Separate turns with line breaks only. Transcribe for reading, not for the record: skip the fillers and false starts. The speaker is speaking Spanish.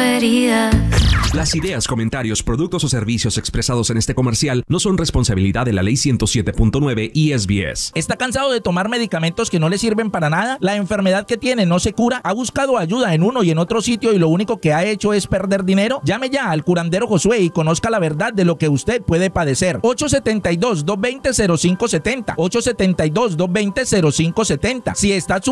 heridas.
Las ideas, comentarios, productos o servicios expresados en este comercial no son responsabilidad de la Ley 107.9 y SBS.
¿Está cansado de tomar medicamentos que no le sirven para nada? ¿La enfermedad que tiene no se cura? ¿Ha buscado ayuda en uno y en otro sitio y lo único que ha hecho es perder dinero? Llame ya al curandero Josué y conozca la verdad de lo que usted puede padecer. 872-220-0570. 872-220-0570. Si está